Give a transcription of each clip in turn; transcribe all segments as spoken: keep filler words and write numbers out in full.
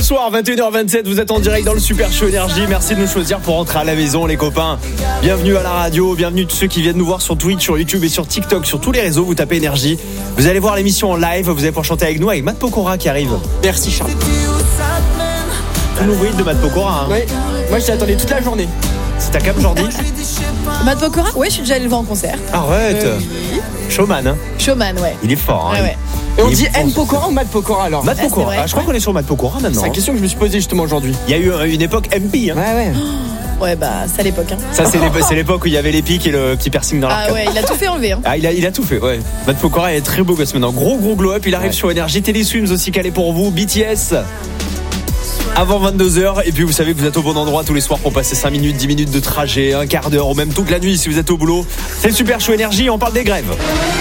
Bonsoir, vingt et une heures vingt-sept, vous êtes en direct dans le Super Show Énergie. Merci de nous choisir pour rentrer à la maison, les copains. Bienvenue à la radio, bienvenue tous ceux qui viennent nous voir sur Twitch, sur YouTube et sur TikTok, sur tous les réseaux. Vous tapez Énergie. Vous allez voir l'émission en live, vous allez pouvoir chanter avec nous, avec Matt Pokora qui arrive. Merci Charles. Tout nouveau hit de Matt Pokora. Hein. Ouais, moi je t'attendais toute la journée. C'est ta cap, Jordi? Matt Pokora? Ouais, je suis déjà allé le voir en concert. Arrête. Euh, Showman, hein. Showman, ouais. Il est fort, hein. Ouais, ouais. Et on Il dit est M fort. Pokora ou Matt Pokora alors? Matt Ah, Pokora. c'est vrai. Ah, je crois qu'on est sur Matt Pokora maintenant. C'est la question que je me suis posée justement aujourd'hui. Il y a eu euh, une époque M P, hein. Ouais, ouais. Ouais, bah, c'est à l'époque, hein. Ça, c'est l'époque, c'est l'époque où il y avait les pics et le petit piercing dans Ah l'arcade. ouais, il a tout fait enlever, hein. Ah, il a, il a tout fait, ouais. Matt Pokora est très beau gosse maintenant. Gros, gros glow up. Il arrive Ouais. sur Énergie. Téléswims aussi calé pour vous. B T S. Avant vingt-deux heures. Et puis, vous savez que vous êtes au bon endroit tous les soirs pour passer cinq minutes, dix minutes de trajet, un quart d'heure ou même toute la nuit si vous êtes au boulot. C'est le Super Show Énergie. On parle des grèves.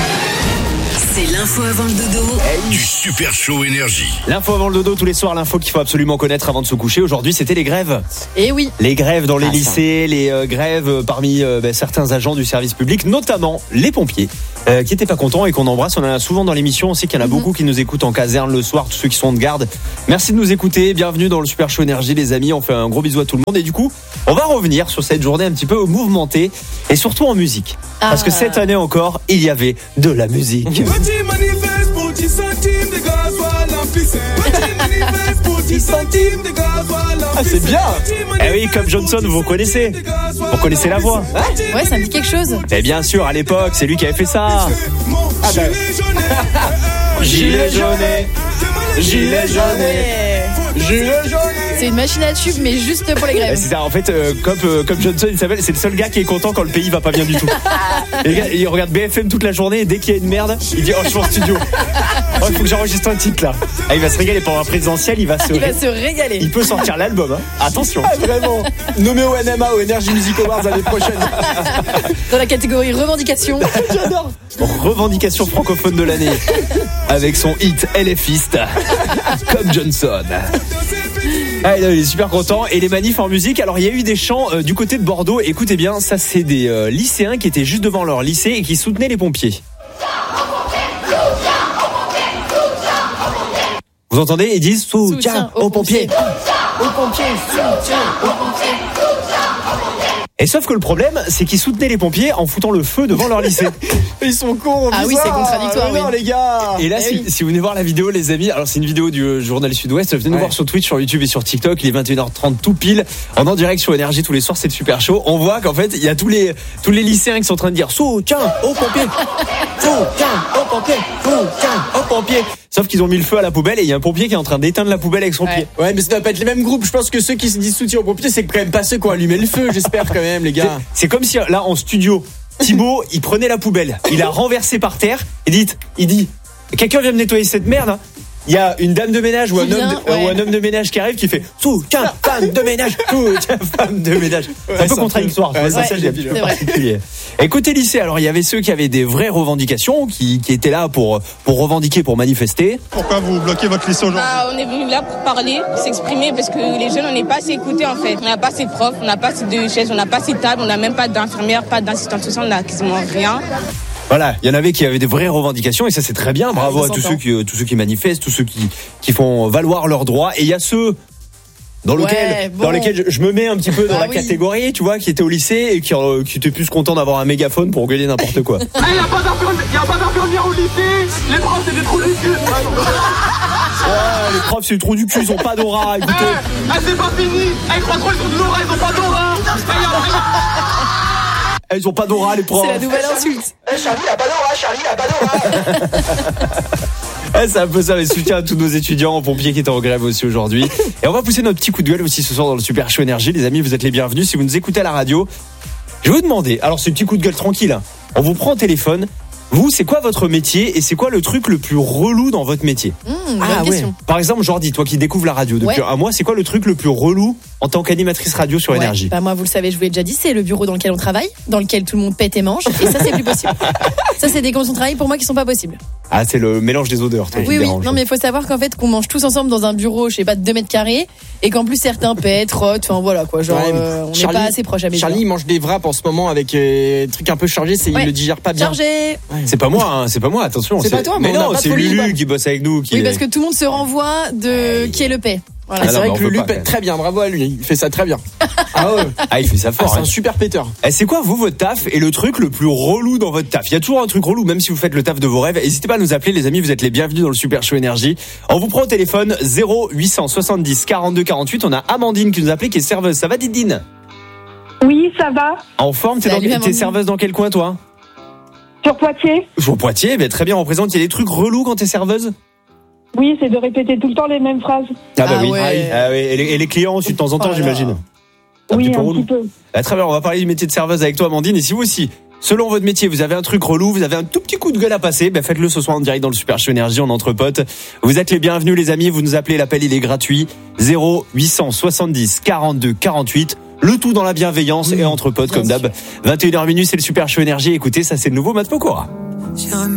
C'est l'info avant le dodo. Du Super Show Énergie. L'info avant le dodo tous les soirs. L'info qu'il faut absolument connaître avant de se coucher. Aujourd'hui, c'était les grèves. Et oui. Les grèves dans les Ah, ça. lycées, les euh, grèves euh, parmi euh, ben, certains agents du service public, notamment les pompiers, euh, qui étaient pas contents et qu'on embrasse. On en a souvent dans l'émission. On sait qu'il y en a beaucoup qui nous écoutent en caserne le soir, tous ceux qui sont de garde. Merci de nous écouter. Bienvenue dans le Super Show Énergie, les amis. On fait un gros bisou à tout le monde. Et du coup, on va revenir sur cette journée un petit peu mouvementée et surtout en musique. Parce que Ah. cette année encore, il y avait de la musique. Petit manifeste pour dix centimes de gasoil en piscine. Petit manifeste pour dix centimes de gasoil en Ah, c'est bien. Eh oui, comme Johnson, vous connaissez. Vous connaissez la voix. Ouais, ça me dit quelque chose. Et bien sûr, à l'époque, c'est lui qui avait fait ça. Ah bah. Gilet jaune, gilet jaune. Gilet jaune. C'est une machine à tube, mais juste pour les Eh, grèves. C'est ça, en fait, euh, comme, euh, comme Johnson, il s'appelle, c'est le seul gars qui est content quand le pays va pas bien du tout. Et le gars, il regarde B F M toute la journée et dès qu'il y a une merde, il dit oh je suis en studio. Oh, il faut que j'enregistre un titre là. Ah, il va se régaler pendant la présidentielle, il va se. Il va ré- se régaler. Il peut sortir l'album. Hein. Attention. Ah, vraiment. Nommé au N M A, au Energy Music Awards l'année prochaine. Dans la catégorie revendication. J'adore. Revendication francophone de l'année avec son hit LFiste comme Johnson. Ah, il est super content. Et les manifs en musique, alors il y a eu des chants euh, du côté de Bordeaux. Écoutez bien, ça c'est des euh, lycéens qui étaient juste devant leur lycée et qui soutenaient les pompiers. Vous entendez? Ils disent soutien aux pompiers. Aux pompiers, soutien aux pompiers. Et sauf que le problème, c'est qu'ils soutenaient les pompiers en foutant le feu devant leur lycée. Ils sont cons. Ah oui, bizarre. c'est contradictoire, Mais non, oui. les gars. Et là, Eh si, oui. si vous venez voir la vidéo, les amis, alors c'est une vidéo du euh, journal Sud-Ouest. Venez nous Ouais. voir sur Twitch, sur YouTube et sur TikTok. Il est vingt et une heures trente tout pile. En en direct sur Énergie tous les soirs, c'est le Super Show. On voit qu'en fait, il y a tous les tous les lycéens qui sont en train de dire soutien aux pompiers, soutien aux pompiers, soutien aux pompiers. Sauf qu'ils ont mis le feu à la poubelle et il y a un pompier qui est en train d'éteindre la poubelle avec son Ouais. pied. Ouais, mais ça doit pas être les mêmes groupes. Je pense que ceux qui se disent soutien aux pompiers, c'est quand même pas ceux qui ont allumé le feu, j'espère quand même, les C'est- gars. C'est comme si là en studio, Thibaut, il prenait la poubelle, il a renversé par terre et dit, il dit, quelqu'un vient me nettoyer cette merde. Hein. Il y a une dame de ménage ou un, Qui homme vient, de, ouais. ou un homme de ménage qui arrive qui fait soutien femme de ménage, soutien femme de ménage. C'est un Ouais, peu c'est contradictoire. un peu- Ouais, ouais, ça, c'est ça, j'ai un petit peu c'est vrai. particulier. Et côté lycée, alors il y avait ceux qui avaient des vraies revendications, qui, qui étaient là pour pour revendiquer, pour manifester. Pourquoi vous bloquez votre lycée aujourd'hui? Bah, on est venu là pour parler, pour s'exprimer, parce que les jeunes, on n'est pas assez écoutés en fait. On n'a pas assez de profs, on n'a pas assez de chaises, on n'a pas assez de tables, on n'a même pas d'infirmières, pas d'assistante sociale, on n'a quasiment rien. Voilà, il y en avait qui avaient des vraies revendications et ça c'est très bien. Bravo Ah, à ça tous s'entend. ceux qui euh, tous ceux qui manifestent, tous ceux qui qui font valoir leurs droits. Et il y a ceux dans Ouais, lequel bon. dans lesquels je, je me mets un petit peu dans Ah la oui. catégorie, tu vois, qui étaient au lycée et qui euh, qui étaient plus contents d'avoir un mégaphone pour gueuler n'importe quoi. Il n'y a pas d'infirmière au lycée. Les profs, c'est des trous de cul. Ouais, les profs c'est le trou du cul, ils ont pas d'aura. Écoutez, Ah, c'est pas fini. Ah, ils croient trop, ils ont de l'aura, ils ont pas d'aura. ils ont pas d'aura les profs. C'est la nouvelle insulte. Ouais, c'est un peu ça, mais soutien à tous nos étudiants, aux pompiers qui étaient en grève aussi aujourd'hui. Et on va pousser notre petit coup de gueule aussi ce soir dans le Super Show Énergie. Les amis, vous êtes les bienvenus. Si vous nous écoutez à la radio, je vais vous demander, alors c'est un petit coup de gueule tranquille, hein. On vous prend au téléphone. Vous, c'est quoi votre métier et c'est quoi le truc le plus relou dans votre métier? Mmh, bonne Ah ouais. question. Par exemple, Jordi, toi qui découvres la radio depuis Ouais. un mois, c'est quoi le truc le plus relou en tant qu'animatrice radio sur Ouais. Énergie? Bah moi, vous le savez, je vous l'ai déjà dit, c'est le bureau dans lequel on travaille, dans lequel tout le monde pète et mange, et ça, c'est plus possible. Ça, c'est des conditions de travail pour moi qui sont pas possibles. Ah, c'est le mélange des odeurs, toi, qui Oui, te oui. dérange. Non, mais il faut savoir qu'en fait, qu'on mange tous ensemble dans un bureau, je sais pas, de deux mètres carrés, et qu'en plus certains pètent, rotent, enfin voilà quoi. Genre, Ouais, mais euh, on n'est Charlie- pas assez proche à mes Charlie il mange des wraps en ce moment avec euh, des trucs un peu chargés, c'est, Ouais. il le digère pas bien. Chargé. C'est pas moi, hein, c'est pas moi, attention. C'est pas toi, mais mais on n'a non, pas c'est trop les Lulu balles. qui bosse avec nous. Qui Oui, est- parce que tout le monde se renvoie de qui est le paix. Voilà. Et c'est Ah non, vrai mais que on Lulu peut pas, pète quand très bien, bravo à lui, il fait ça très bien. Ah ouais, Ah, il fait ça ah, fort. c'est hein. un super péteur. Eh, c'est quoi, vous, votre taf et le truc le plus relou dans votre taf? Il y a toujours un truc relou, même si vous faites le taf de vos rêves. N'hésitez pas à nous appeler, les amis, vous êtes les bienvenus dans le Super Show Énergie. On vous prend au téléphone zéro huit cent soixante-dix quarante-deux quarante-huit. On a Amandine qui nous a appelé, qui est serveuse. Ça va, Didine? Oui, ça va. En forme, t'es, Salut, dans, t'es Amandine. serveuse dans quel coin, toi? Sur Poitiers. Sur Poitiers, ben, très bien, on représente. Il y a des trucs relous quand t'es serveuse? Oui, c'est de répéter tout le temps les mêmes phrases. Ah bah Ah oui. ouais. Ah oui. Et, les, et les clients aussi de temps en temps, Oh là j'imagine. là. Un oui, petit peu un relou. petit peu. Ah, très bien, on va parler du métier de serveuse avec toi, Amandine. Et si vous aussi, selon votre métier, vous avez un truc relou, vous avez un tout petit coup de gueule à passer, ben faites-le ce soir en direct dans le Super Show Énergie, en entre potes. Vous êtes les bienvenus, les amis. Vous nous appelez, l'appel il est gratuit. zéro huit cent soixante-dix quarante-deux quarante-huit. Le tout dans la bienveillance et entre potes comme d'hab. vingt et une heures minuit, c'est le Super Show Énergie. Écoutez, ça c'est le nouveau Matt Pokora.